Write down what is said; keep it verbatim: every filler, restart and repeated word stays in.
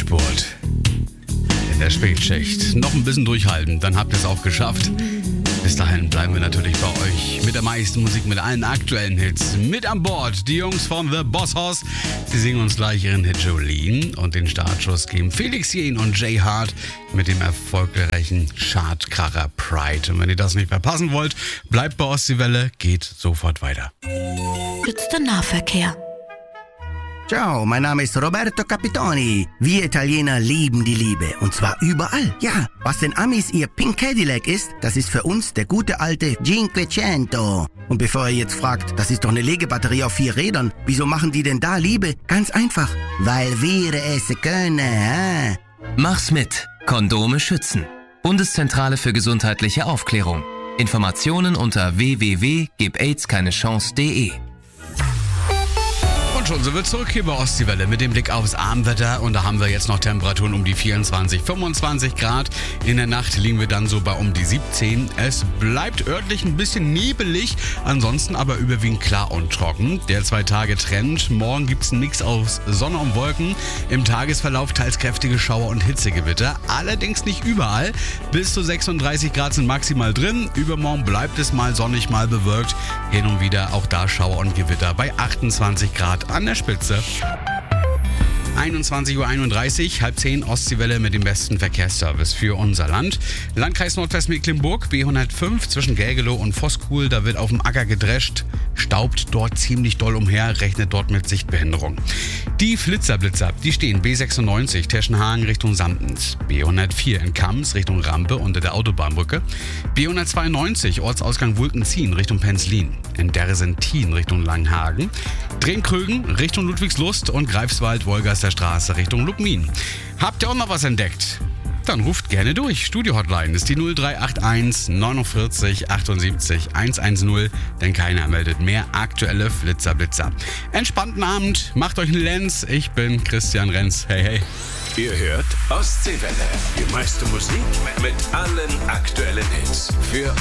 Endspurt. In der Spätschicht. Noch ein bisschen durchhalten, dann habt ihr es auch geschafft. Bis dahin bleiben wir natürlich bei euch mit der meisten Musik, mit allen aktuellen Hits. Mit an Bord die Jungs von The Boss Hoss. Sie singen uns gleich ihren Hit Jolene und den Startschuss geben Felix Jähn und Jay Hart mit dem erfolgreichen Chartkracher Pride. Und wenn ihr das nicht verpassen wollt, bleibt bei Ostseewelle, geht sofort weiter. Jetzt der Nahverkehr. Ciao, mein Name ist Roberto Capitoni. Wir Italiener lieben die Liebe. Und zwar überall. Ja, was den Amis ihr Pink Cadillac ist, das ist für uns der gute alte Cinquecento. Und bevor ihr jetzt fragt, das ist doch eine Legebatterie auf vier Rädern, wieso machen die denn da Liebe? Ganz einfach, weil wir es können. Äh? Mach's mit. Kondome schützen. Bundeszentrale für gesundheitliche Aufklärung. Informationen unter w w w punkt gib aids keine chance punkt de. Und schon sind wir zurück hier bei Ostseewelle mit dem Blick aufs Abendwetter. Und da haben wir jetzt noch Temperaturen um die vierundzwanzig, fünfundzwanzig Grad. In der Nacht liegen wir dann so bei um die siebzehn. Es bleibt örtlich ein bisschen nebelig, ansonsten aber überwiegend klar und trocken. Der Zwei-Tage-Trend. Morgen gibt es einen Mix aus Sonne und Wolken. Im Tagesverlauf teils kräftige Schauer und Hitzegewitter. Allerdings nicht überall. Bis zu sechsunddreißig Grad sind maximal drin. Übermorgen bleibt es mal sonnig, mal bewölkt. Hin und wieder auch da Schauer und Gewitter bei achtundzwanzig Grad an der Spitze. einundzwanzig Uhr einunddreißig, halb zehn, Ostseewelle mit dem besten Verkehrsservice für unser Land. Landkreis Nordwestmecklenburg, B hundertfünf zwischen Gelgelow und Voskuhl, da wird auf dem Acker gedrescht, staubt dort ziemlich doll umher, rechnet dort mit Sichtbehinderung. Die Flitzerblitzer, die stehen B sechsundneunzig, Teschenhagen Richtung Samtens, B hundertvier in Kams Richtung Rampe unter der Autobahnbrücke, B hundertzweiundneunzig Ortsausgang Wulkenzien Richtung Penzlin, in Dersentin Richtung Langhagen, Drehkrögen Richtung Ludwigslust und Greifswald Wolgast der Straße Richtung Lubmin. Habt ihr auch noch was entdeckt? Dann ruft gerne durch. Studio-Hotline ist die null drei acht eins neunundvierzig achtundsiebzig hundertzehn, denn keiner meldet mehr aktuelle Flitzerblitzer. Entspannten Abend, macht euch einen Lenz. Ich bin Christian Renz. Hey, hey. Ihr hört Ostseewelle. Die meiste Musik mit allen aktuellen Hits. Für